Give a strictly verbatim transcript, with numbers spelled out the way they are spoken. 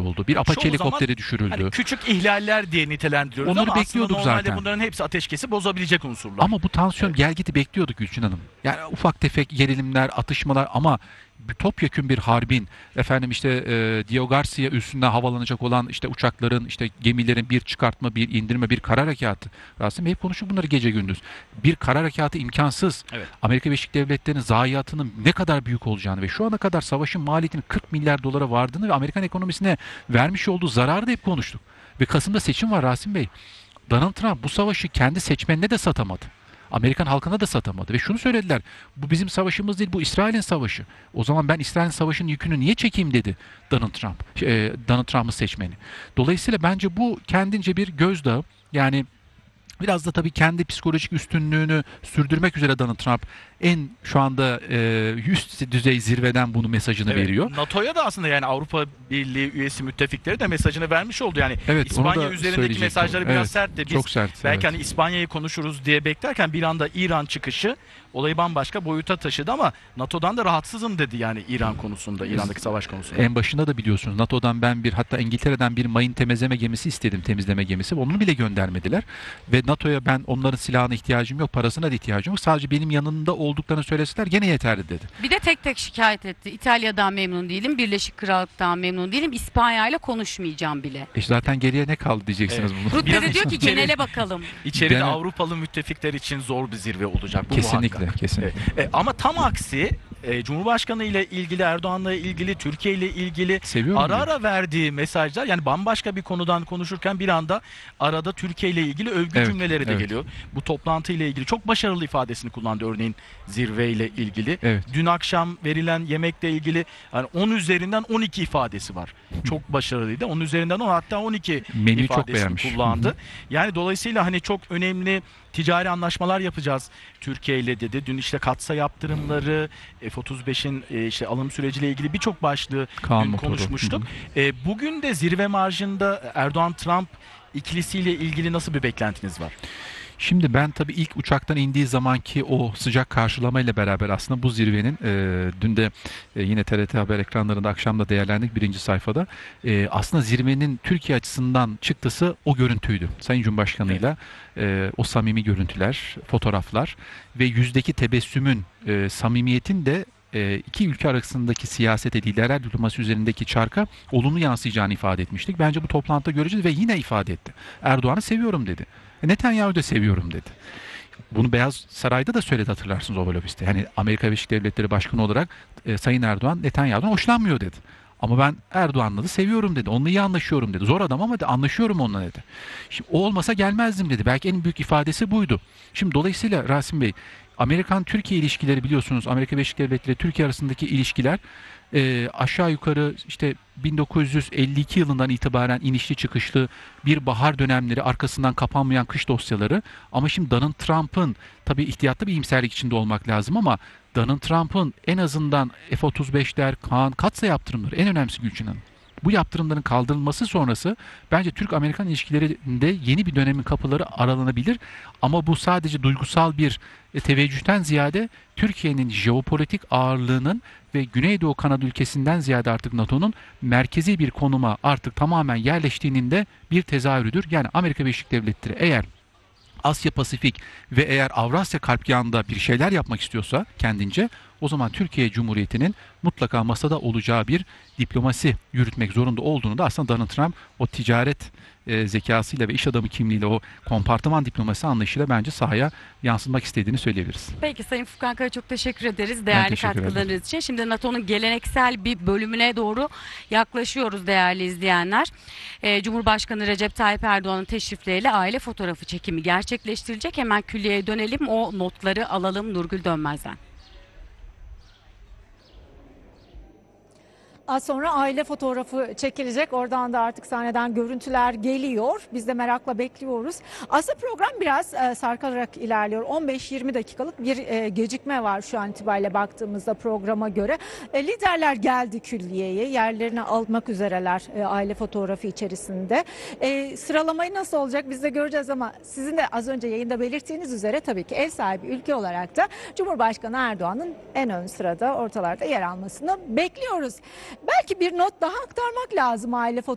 oldu. Bir Apache Çoğu helikopteri zaman düşürüldü. Hani küçük ihlaller diye nitelendiriyoruz Onları ama bekliyorduk aslında normalde zaten. bunların hepsi ateşkesi bozabilecek unsurlar. Ama bu tansiyon Evet. gelgiti bekliyorduk Gülçin Hanım. Yani ufak tefek gerilimler, atışmalar ama topyekün bir harbin, efendim işte e, Diego Garcia üstünden havalanacak olan işte uçakların, işte gemilerin bir çıkartma, bir indirme, bir kara harekatı. Rasim hep konuştuk bunları gece gündüz. Bir kara harekatı imkansız. Evet. Amerika Birleşik Devletleri'nin zayiatının ne kadar büyük olacağını ve şu ana kadar savaşın maliyetinin kırk milyar dolara vardığını ve Amerikan ekonomisine vermiş olduğu zararı da hep konuştuk. Ve Kasım'da seçim var Rasim Bey. Donald Trump bu savaşı kendi seçmenine de satamadı. Amerikan halkına da satamadı. Ve şunu söylediler. Bu bizim savaşımız değil, bu İsrail'in savaşı. O zaman ben İsrail'in savaşının yükünü niye çekeyim dedi Donald Trump. E, Donald Trump'ın seçmeni. Dolayısıyla bence bu kendince bir gözdağı. Yani biraz da tabii kendi psikolojik üstünlüğünü sürdürmek üzere Donald Trump en şu anda e, üst düzey zirveden bunu mesajını Evet, veriyor. NATO'ya da aslında yani Avrupa Birliği üyesi müttefikleri de mesajını vermiş oldu. Yani Evet, onu İspanya da üzerindeki söyleyecektim. mesajları biraz Evet, sertti. Biz çok sert. belki Evet. hani İspanya'yı konuşuruz diye beklerken bir anda İran çıkışı olayı bambaşka boyuta taşıdı ama NATO'dan da rahatsızım dedi yani İran konusunda, İran'daki savaş konusunda. En başında da biliyorsunuz NATO'dan ben bir, hatta İngiltere'den bir mayın temizleme gemisi istedim, temizleme gemisi. Onu bile göndermediler. Ve NATO'ya ben onların silahına ihtiyacım yok, parasına da ihtiyacım yok. Sadece benim yanında olduklarını söyleseler gene yeterli dedi. Bir de tek tek şikayet etti. İtalya'dan memnun değilim, Birleşik Krallık'tan memnun değilim, İspanya'yla konuşmayacağım bile. E zaten geriye ne kaldı diyeceksiniz Evet. bunu. Rutte Biraz de diyor ki içeri- genele bakalım. İçeride Yani- Avrupalı müttefikler için zor bir zirve olacak bu Kesinlikle, muhakkak. kesinlikle. E, e, ama tam aksi e, Cumhurbaşkanı ile ilgili, Erdoğan'la ilgili, Türkiye ile ilgili Seviyorum ara diyor. ara verdiği mesajlar, yani bambaşka bir konudan konuşurken bir anda arada Türkiye ile ilgili övgü Evet, cümleleri de evet. geliyor. Bu toplantı ile ilgili çok başarılı ifadesini kullandı örneğin zirve ile ilgili. Evet. Dün akşam verilen yemekle ilgili yani on üzerinden on iki ifadesi var. Çok başarılıydı. on üzerinden on, hatta on iki Menüyü çok ifadesini beğenmiş. kullandı. Hı hı. Yani dolayısıyla hani çok önemli ticari anlaşmalar yapacağız Türkiye ile dedi. Dün işte katsa yaptırımları, F otuz beşin e, işte alım süreciyle ilgili birçok başlığı Kaan dün motoru. konuşmuştuk. Hı hı. E, bugün de zirve marjında Erdoğan-Trump ikilisiyle ilgili nasıl bir beklentiniz var? Şimdi ben tabii ilk uçaktan indiği zamanki o sıcak karşılamayla beraber aslında bu zirvenin e, dün de e, yine T R T Haber ekranlarında akşam da değerlendik birinci sayfada. E, aslında zirvenin Türkiye açısından çıktısı o görüntüydü. Sayın Cumhurbaşkanı'yla e, o samimi görüntüler, fotoğraflar ve yüzdeki tebessümün, e, samimiyetin de e, iki ülke arasındaki siyasete, liderler diplomasi üzerindeki çarka olumlu yansıyacağını ifade etmiştik. Bence bu toplantıda göreceğiz ve yine ifade etti. Erdoğan'ı seviyorum dedi. Netanyahu'yu da seviyorum dedi. Bunu Beyaz Saray'da da söyledi, hatırlarsınız Oval Ofis'te. Yani Amerika Birleşik Devletleri Başkanı olarak e, Sayın Erdoğan Netanyahu'dan hoşlanmıyor dedi. Ama ben Erdoğan'la da seviyorum dedi. Onunla iyi anlaşıyorum dedi. Zor adam ama de anlaşıyorum onunla dedi. Şimdi o olmasa gelmezdim dedi. Belki en büyük ifadesi buydu. Şimdi dolayısıyla Rasim Bey, Amerikan-Türkiye ilişkileri biliyorsunuz, Amerika Birleşik Devletleri Türkiye arasındaki ilişkiler e, aşağı yukarı işte bin dokuz yüz elli iki yılından itibaren inişli çıkışlı bir bahar dönemleri, arkasından kapanmayan kış dosyaları. Ama şimdi Donald Trump'ın, tabii ihtiyatlı bir iyimserlik içinde olmak lazım ama Donald Trump'ın en azından F otuz beşler, Kaan, Katsa yaptırımları en önemlisi Gülçin Hanım. Bu yaptırımların kaldırılması sonrası bence Türk-Amerikan ilişkilerinde yeni bir dönemin kapıları aralanabilir. Ama bu sadece duygusal bir e, teveccühten ziyade Türkiye'nin jeopolitik ağırlığının ve Güneydoğu Kanada ülkesinden ziyade artık NATO'nun merkezi bir konuma artık tamamen yerleştiğinin de bir tezahürüdür. Yani Amerika Birleşik Devletleri eğer Asya Pasifik ve eğer Avrasya Kalpyağı'nda bir şeyler yapmak istiyorsa kendince, o zaman Türkiye Cumhuriyeti'nin mutlaka masada olacağı bir diplomasi yürütmek zorunda olduğunu da aslında Donald Trump o ticaret e, zekasıyla ve iş adamı kimliğiyle, o kompartıman diplomasi anlayışıyla bence sahaya yansıtmak istediğini söyleyebiliriz. Peki Sayın Furkan Kaya, çok teşekkür ederiz değerli teşekkür ederim. katkılarınız için. Şimdi NATO'nun geleneksel bir bölümüne doğru yaklaşıyoruz değerli izleyenler. Ee, Cumhurbaşkanı Recep Tayyip Erdoğan'ın teşrifleriyle aile fotoğrafı çekimi gerçekleştirilecek. Hemen külliyeye dönelim, o notları alalım Nurgül Dönmez'den. Az sonra aile fotoğrafı çekilecek. Oradan da artık sahneden görüntüler geliyor. Biz de merakla bekliyoruz. Aslında program biraz e, sarkalarak ilerliyor. on beş yirmi dakikalık bir e, gecikme var şu an itibariyle baktığımızda programa göre. E, liderler geldi külliyeye. Yerlerini almak üzereler e, aile fotoğrafı içerisinde. E, sıralamayı nasıl olacak biz de göreceğiz ama sizin de az önce yayında belirttiğiniz üzere tabii ki ev sahibi ülke olarak da Cumhurbaşkanı Erdoğan'ın en ön sırada, ortalarda yer almasını bekliyoruz. Belki bir not daha aktarmak lazım aile fotoğrafı